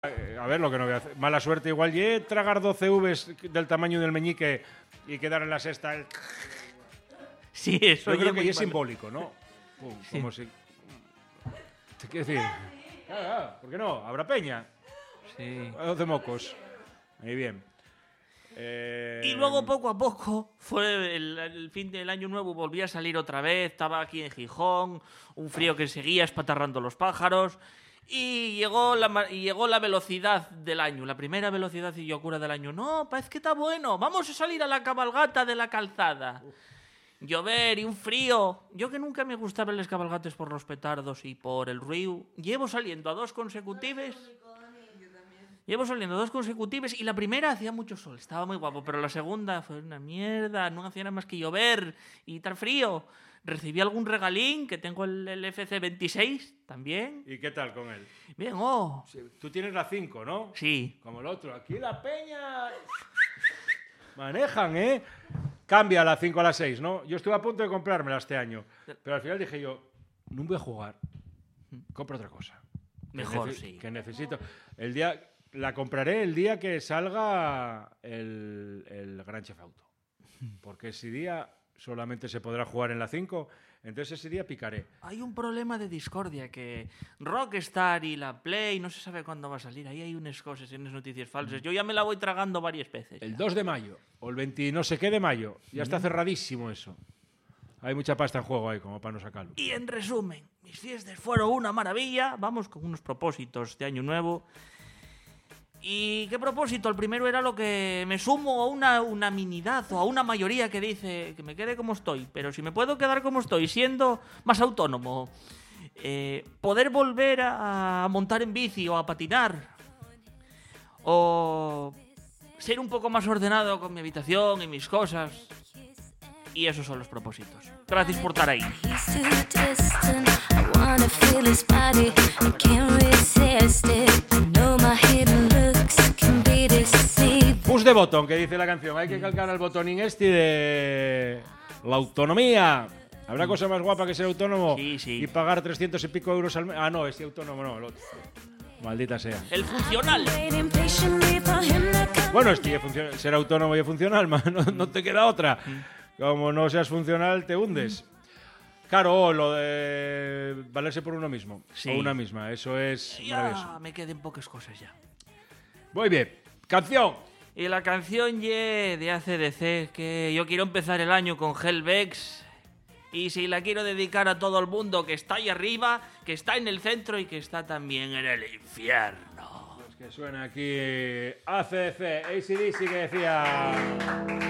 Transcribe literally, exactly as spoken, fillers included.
A ver, lo que no voy a hacer. Mala suerte igual. Y tragar doce uvas del tamaño del meñique y quedar en la sexta. El... Sí, eso yo creo que muy es malo. simbólico, ¿no? Pum, sí. Como si... ¿Te quiero decir? Claro, claro, ¿por qué no? ¿Habrá peña? Sí. A doce mocos. Muy bien. Eh... Y luego, poco a poco, fue el, el fin del año nuevo, volví a salir otra vez. Estaba aquí en Gijón, un frío que seguía espatarrando los pájaros. Y llegó la, y llegó la velocidad del año, la primera velocidad y locura del año. No, parece que está bueno, vamos a salir a la cabalgata de la calzada. Uf. Llover y un frío. Yo que nunca me gustaban las cabalgates por los petardos y por el río, llevo saliendo a dos consecutivas. Llevo saliendo a dos consecutivas y la primera hacía mucho sol, estaba muy guapo, pero la segunda fue una mierda, no hacía nada más que llover y estar frío. Recibí algún regalín, que tengo el, el F C veintiséis también. ¿Y qué tal con él? Bien, oh. Sí, tú tienes la cinco, ¿no? Sí. Como el otro. Aquí la peña... Manejan, ¿eh? Cambia la cinco a la seis, ¿no? Yo estuve a punto de comprármela este año. Pero al final dije yo, no voy a jugar. Compra otra cosa. Mejor, que sí. Que necesito. El día... La compraré el día que salga el, el Gran Theft Auto. Porque ese día... solamente se podrá jugar en la cinco, entonces ese día picaré. Hay un problema de discordia, que Rockstar y la Play no se sabe cuándo va a salir. Ahí hay unas cosas y unas noticias falsas. Yo ya me la voy tragando varias veces. El ya. dos de mayo, o el veinte no sé qué de mayo, ya está cerradísimo eso. Hay mucha pasta en juego ahí, como para no sacarlo. Y en resumen, mis fiestas fueron una maravilla. Vamos con unos propósitos de año nuevo. ¿Y qué propósito? El primero era lo que me sumo a una unanimidad o a una mayoría que dice que me quede como estoy, pero si me puedo quedar como estoy, siendo más autónomo, eh, poder volver a, a montar en bici o a patinar, o ser un poco más ordenado con mi habitación y mis cosas, y esos son los propósitos. Gracias por estar ahí. Push de botón, que dice la canción. Hay que calcar al botonín este de la autonomía. ¿Habrá cosa más guapa que ser autónomo? Sí, sí. Y pagar trescientos y pico euros al mes. Ah, no, este autónomo no, el otro. Maldita sea. El funcional. Bueno, este funciona, ser autónomo y funcional, man, no, no te queda otra. Como no seas funcional, te hundes. Claro, lo de valerse por uno mismo. Sí. O una misma, eso es Ya maravilloso. me queden pocas cosas ya. Muy bien. Canción. Y la canción ye de A C D C, que yo quiero empezar el año con Hellvex. Y si la quiero dedicar a todo el mundo que está ahí arriba, que está en el centro y que está también en el infierno. Pues que suena aquí A C D C, A C D C que decía...